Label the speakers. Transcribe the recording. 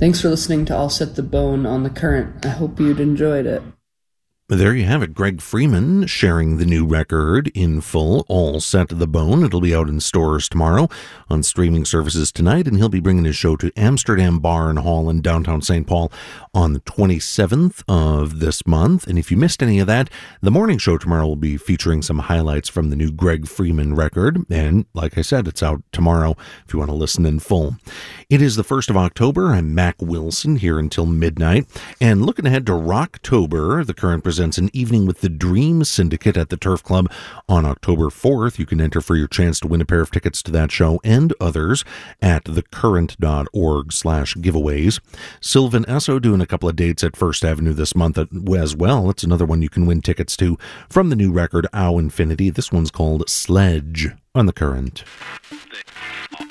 Speaker 1: Thanks for listening to All Set the Bone on The Current. I hope you'd enjoyed it.
Speaker 2: There you have it. Greg Freeman sharing the new record in full, All Set the Bone. It'll be out in stores tomorrow, on streaming services tonight, and he'll be bringing his show to Amsterdam Bar and Hall in downtown St. Paul on the 27th of this month. And if you missed any of that, the morning show tomorrow will be featuring some highlights from the new Greg Freeman record. And like I said, it's out tomorrow if you want to listen in full. It is the 1st of October. I'm Mac Wilson here until midnight. And looking ahead to Rocktober, The Current presents an evening with the Dream Syndicate at the Turf Club on October 4th. You can enter for your chance to win a pair of tickets to that show and others at thecurrent.org/giveaways. Sylvan Esso doing a couple of dates at First Avenue this month as well. It's another one you can win tickets to from the new record, Ow Infinity. This one's called Sledge on The Current.